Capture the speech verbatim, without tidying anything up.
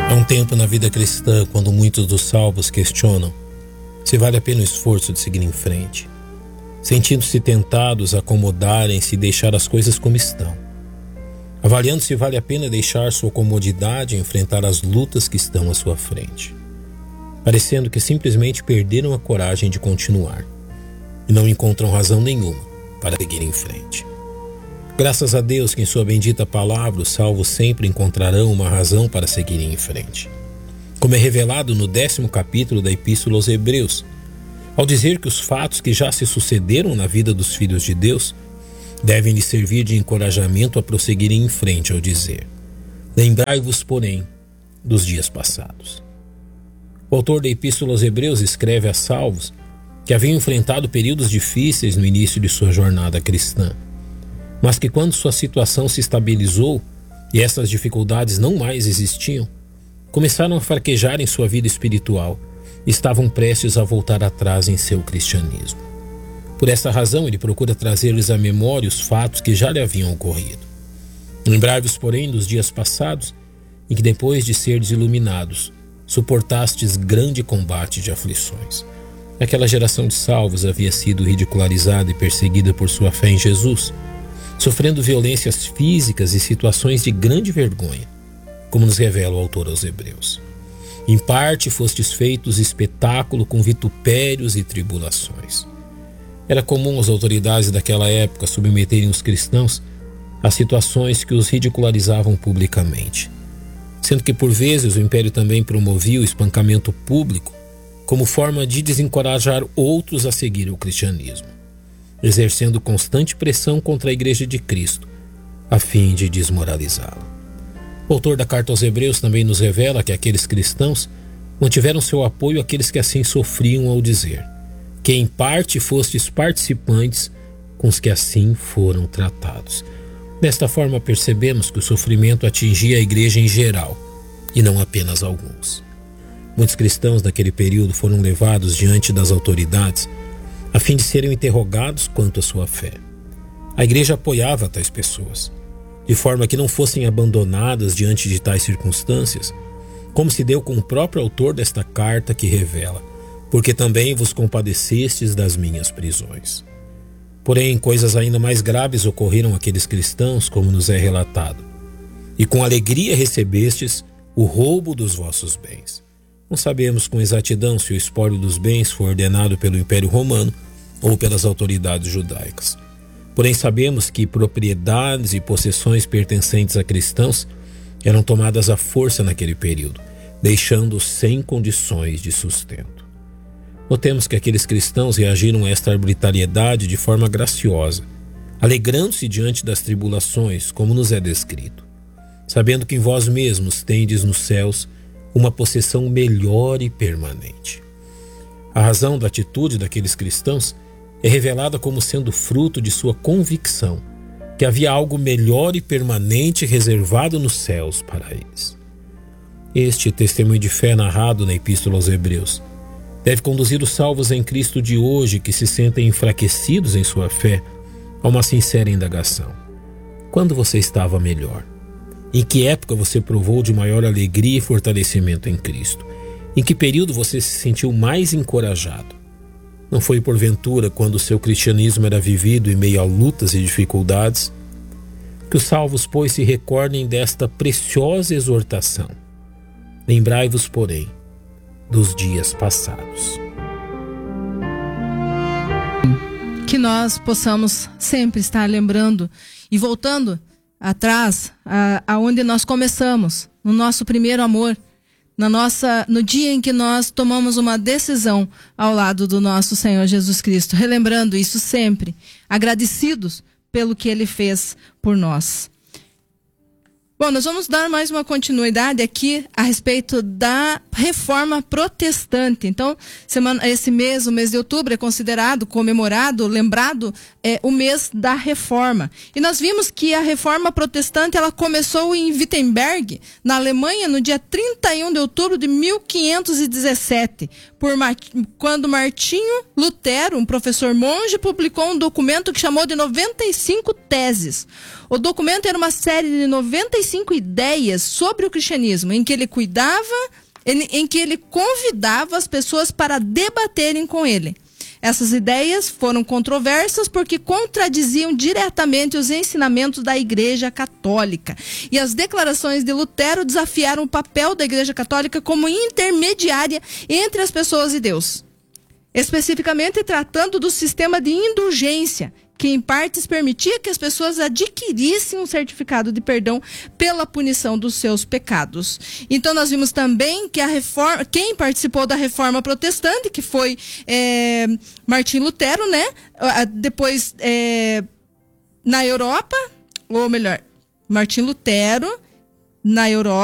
Há um tempo na vida cristã quando muitos dos salvos questionam se vale a pena o esforço de seguir em frente, sentindo-se tentados a acomodarem-se e deixar as coisas como estão, avaliando se vale a pena deixar sua comodidade e enfrentar as lutas que estão à sua frente, parecendo que simplesmente perderam a coragem de continuar e não encontram razão nenhuma para seguir em frente. Graças a Deus que em sua bendita palavra os salvos sempre encontrarão uma razão para seguirem em frente. Como é revelado no décimo capítulo da Epístola aos Hebreus, ao dizer que os fatos que já se sucederam na vida dos filhos de Deus devem lhes servir de encorajamento a prosseguirem em frente ao dizer: lembrai-vos, porém, dos dias passados. O autor da Epístola aos Hebreus escreve a salvos que haviam enfrentado períodos difíceis no início de sua jornada cristã, mas que quando sua situação se estabilizou e essas dificuldades não mais existiam, começaram a fraquejar em sua vida espiritual e estavam prestes a voltar atrás em seu cristianismo. Por essa razão, ele procura trazer-lhes à memória os fatos que já lhe haviam ocorrido. Lembrai-vos, porém, dos dias passados, em que depois de serdes iluminados, suportastes grande combate de aflições. Aquela geração de salvos havia sido ridicularizada e perseguida por sua fé em Jesus, sofrendo violências físicas e situações de grande vergonha, como nos revela o autor aos Hebreus. Em parte fostes feitos espetáculo com vitupérios e tribulações. Era comum às autoridades daquela época submeterem os cristãos a situações que os ridicularizavam publicamente, sendo que por vezes o Império também promovia o espancamento público como forma de desencorajar outros a seguir o cristianismo, exercendo constante pressão contra a Igreja de Cristo, a fim de desmoralizá-la. O autor da carta aos Hebreus também nos revela que aqueles cristãos mantiveram seu apoio àqueles que assim sofriam ao dizer que em parte fostes participantes com os que assim foram tratados. Desta forma percebemos que o sofrimento atingia a igreja em geral e não apenas alguns. Muitos cristãos naquele período foram levados diante das autoridades a fim de serem interrogados quanto à sua fé. A igreja apoiava tais pessoas, de forma que não fossem abandonadas diante de tais circunstâncias, como se deu com o próprio autor desta carta que revela: porque também vos compadecestes das minhas prisões. Porém, coisas ainda mais graves ocorreram àqueles cristãos, como nos é relatado: e com alegria recebestes o roubo dos vossos bens. Não sabemos com exatidão se o espólio dos bens foi ordenado pelo Império Romano ou pelas autoridades judaicas. Porém, sabemos que propriedades e possessões pertencentes a cristãos eram tomadas à força naquele período, deixando-os sem condições de sustento. Notemos que aqueles cristãos reagiram a esta arbitrariedade de forma graciosa, alegrando-se diante das tribulações, como nos é descrito, sabendo que em vós mesmos tendes nos céus uma possessão melhor e permanente. A razão da atitude daqueles cristãos é revelada como sendo fruto de sua convicção que havia algo melhor e permanente reservado nos céus para eles. Este testemunho de fé narrado na Epístola aos Hebreus deve conduzir os salvos em Cristo de hoje que se sentem enfraquecidos em sua fé a uma sincera indagação: quando você estava melhor? Em que época você provou de maior alegria e fortalecimento em Cristo? Em que período você se sentiu mais encorajado? Não foi porventura quando o seu cristianismo era vivido em meio a lutas e dificuldades? Que os salvos, pois, se recordem desta preciosa exortação: lembrai-vos, porém, dos dias passados. Que nós possamos sempre estar lembrando e voltando atrás, a, aonde nós começamos, no nosso primeiro amor, na nossa, no dia em que nós tomamos uma decisão ao lado do nosso Senhor Jesus Cristo, relembrando isso sempre, agradecidos pelo que Ele fez por nós. Bom, nós vamos dar mais uma continuidade aqui a respeito da Reforma Protestante. Então, semana, esse mês, o mês de outubro, é considerado, comemorado, lembrado, é, o mês da Reforma. E nós vimos que a Reforma Protestante ela começou em Wittenberg, na Alemanha, no dia trinta e um de outubro de mil quinhentos e dezessete, por Mart... quando Martinho Lutero, um professor monge, publicou um documento que chamou de noventa e cinco teses. O documento era uma série de noventa e cinco ideias sobre o cristianismo, em que ele cuidava, em, em que ele convidava as pessoas para debaterem com ele. Essas ideias foram controversas porque contradiziam diretamente os ensinamentos da Igreja Católica. E as declarações de Lutero desafiaram o papel da Igreja Católica como intermediária entre as pessoas e Deus. Especificamente tratando do sistema de indulgência, que em partes permitia que as pessoas adquirissem um certificado de perdão pela punição dos seus pecados. Então nós vimos também que a reforma, quem participou da Reforma Protestante, que foi é, Martim Lutero, né? Depois é, na Europa, ou melhor, Martim Lutero na Europa,